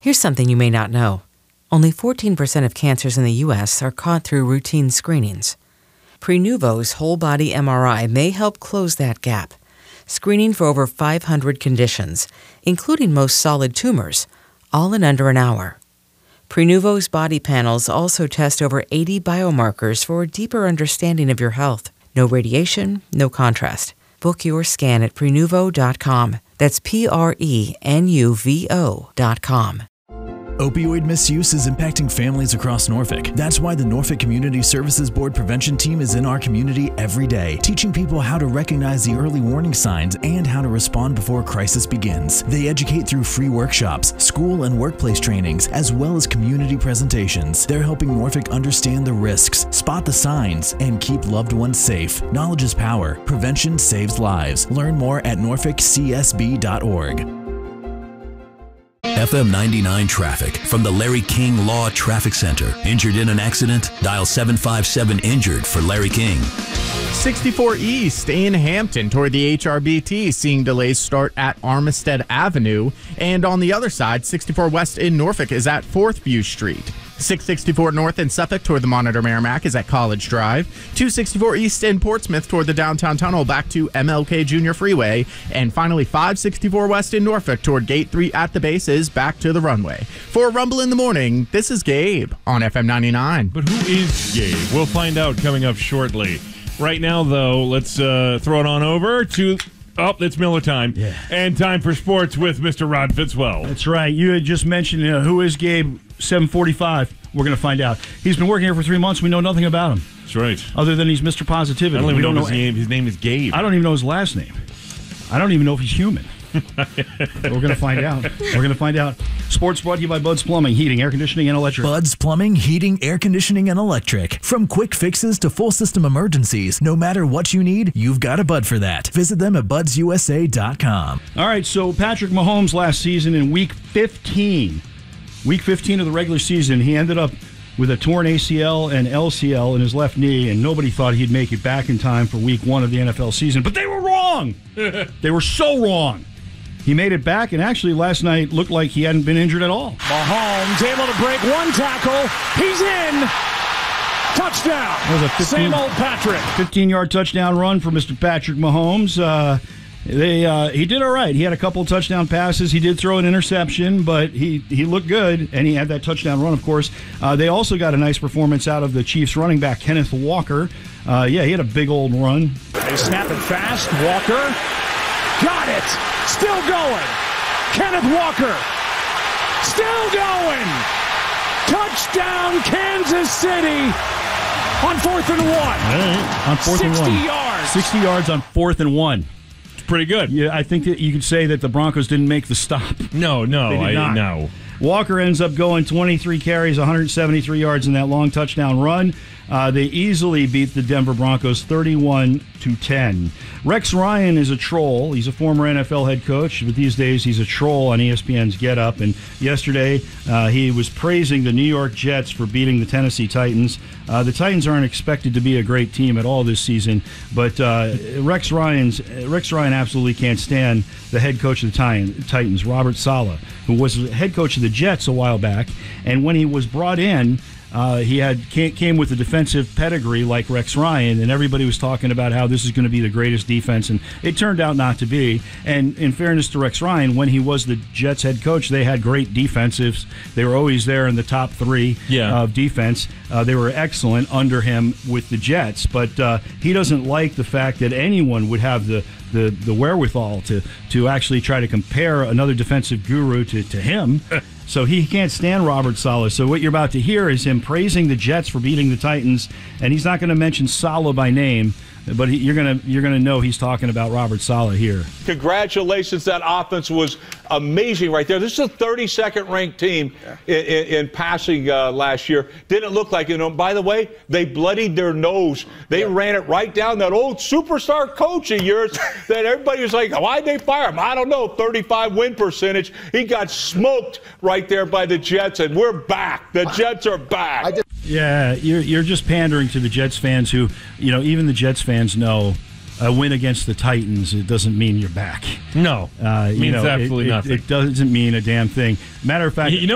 Here's something you may not know. Only 14% of cancers in the U.S. are caught through routine screenings. Prenuvo's whole-body MRI may help close that gap, screening for over 500 conditions, including most solid tumors, all in under an hour. Prenuvo's body panels also test over 80 biomarkers for a deeper understanding of your health. No radiation, no contrast. Book your scan at Prenuvo.com. That's Prenuvo.com. Opioid misuse is impacting families across Norfolk. That's why the Norfolk Community Services Board prevention team is in our community every day, teaching people how to recognize the early warning signs and how to respond before a crisis begins. They educate through free workshops, school and workplace trainings, as well as community presentations. They're helping Norfolk understand the risks, spot the signs, and keep loved ones safe. Knowledge is power. Prevention saves lives. Learn more at norfolkcsb.org. FM 99 traffic from the Larry King Law Traffic Center. Injured in an accident? Dial 757-INJURED for Larry King. 64 East in Hampton toward the HRBT, seeing delays start at Armistead Avenue. And on the other side, 64 West in Norfolk is at 4th View Street. 664 North in Suffolk toward the Monitor Merrimack is at College Drive. 264 East in Portsmouth toward the downtown tunnel back to MLK Junior Freeway. And finally, 564 West in Norfolk toward Gate 3 at the base is back to the runway. For Rumble in the Morning, this is Gabe on FM 99. But who is Gabe? We'll find out coming up shortly. Right now, though, let's throw it on over to... Oh, it's Miller time. Yeah. And time for sports with Mr. Rod Fitzwell. That's right. You had just mentioned who is Gabe, 7:45. We're going to find out. He's been working here for 3 months. We know nothing about him. That's right. Other than he's Mr. Positivity. I don't even know his name. His name is Gabe. I don't even know his last name. I don't even know if he's human. We're going to find out. We're going to find out. Sports brought to you by Bud's Plumbing, Heating, Air Conditioning, and Electric. Bud's Plumbing, Heating, Air Conditioning, and Electric. From quick fixes to full system emergencies, no matter what you need, you've got a Bud for that. Visit them at budsusa.com. All right, so Patrick Mahomes last season in Week 15 of the regular season, he ended up with a torn ACL and LCL in his left knee, and nobody thought he'd make it back in time for Week 1 of the NFL season. But they were wrong! They were so wrong. He made it back, and actually last night looked like he hadn't been injured at all. Mahomes able to break one tackle. He's in. Touchdown. Same old Patrick. 15-yard touchdown run for Mr. Patrick Mahomes. He did all right. He had a couple of touchdown passes. He did throw an interception, but he looked good, and he had that touchdown run, of course. They also got a nice performance out of the Chiefs running back, Kenneth Walker. He had a big old run. They snap it fast. Walker got it. Still going. Kenneth Walker. Still going. Touchdown, Kansas City on 4th and 1. Right. On 4th and 1. 60 yards. 60 yards on 4th and 1. It's pretty good. Yeah, I think that you could say that the Broncos didn't make the stop. No. Walker ends up going 23 carries, 173 yards in that long touchdown run. They easily beat the Denver Broncos 31-10. Rex Ryan is a troll. He's a former NFL head coach, but these days he's a troll on ESPN's Get Up. And yesterday he was praising the New York Jets for beating the Tennessee Titans. The Titans aren't expected to be a great team at all this season, but Rex Ryan absolutely can't stand the head coach of the Titans, Robert Saleh, who was the head coach of the Jets a while back. And when he was brought in, he came with a defensive pedigree like Rex Ryan, and everybody was talking about how this is going to be the greatest defense, and it turned out not to be. And in fairness to Rex Ryan, when he was the Jets head coach, they had great defensives. They were always there in the top 3 of defense. They were excellent under him with the Jets, but he doesn't like the fact that anyone would have the wherewithal to actually try to compare another defensive guru to him. So he can't stand Robert Saleh. So what you're about to hear is him praising the Jets for beating the Titans, and he's not going to mention Saleh by name, but you're gonna know he's talking about Robert Saleh here. Congratulations, that offense was amazing right there. This is a 32nd ranked team in passing last year. Didn't look like it. By the way, they bloodied their nose. They ran it right down that old superstar coach of yours that everybody was like, why'd they fire him? I don't know, 35 win percentage. He got smoked right there by the Jets, and we're back. The Jets are back. Yeah, you're just pandering to the Jets fans who, even the Jets fans know a win against the Titans, it doesn't mean you're back. No, it means absolutely nothing. It doesn't mean a damn thing. Matter of fact,